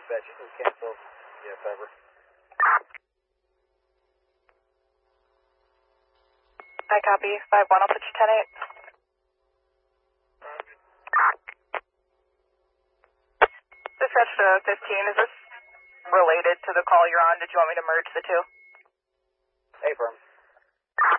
dispatch. Cancel. Yes, over. I copy. 5-1, I'll put you 10-8. Dispatch to 15, is this related to the call you're on? Did you want me to merge the two? Affirm.